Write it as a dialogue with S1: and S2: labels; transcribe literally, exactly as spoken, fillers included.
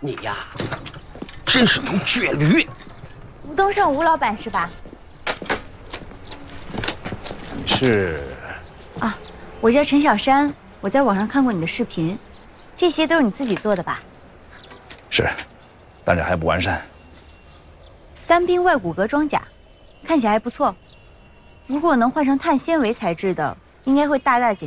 S1: 你呀，真是头倔驴。
S2: 吴东胜吴老板是吧？
S3: 你是？
S2: 啊，我叫陈小山，我在网上看过你的视频，这些都是你自己做的吧？
S3: 是，但是还不完善。
S2: 单兵外骨骼装甲，看起来还不错。如果能换成碳纤维材质的，应该会大大减